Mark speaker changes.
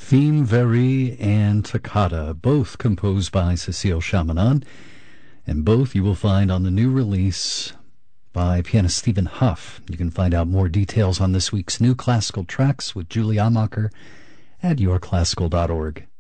Speaker 1: Theme Very and Toccata, both composed by Cécile Chaminade, and both you will find on the new release by pianist Stephen Huff. You can find out more details on this week's new classical tracks with Julie Amacher at yourclassical.org.